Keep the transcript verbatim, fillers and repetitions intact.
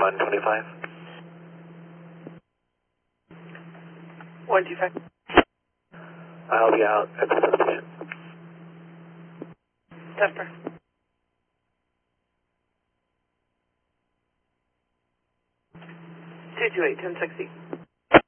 one twenty-five. one two five. I'll be out at the substation. Tester. two two eight, ten sixty.